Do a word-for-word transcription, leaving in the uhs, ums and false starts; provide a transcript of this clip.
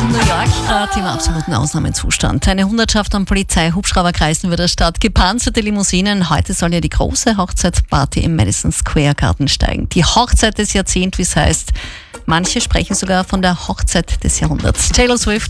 New York, äh, Thema absoluten Ausnahmezustand. Eine Hundertschaft an Polizei-Hubschrauber kreisen über der Stadt. Gepanzerte Limousinen. Heute soll ja die große Hochzeitsparty im Madison Square Garden steigen. Die Hochzeit des Jahrzehnts, wie es heißt. Manche sprechen sogar von der Hochzeit des Jahrhunderts. Taylor Swift.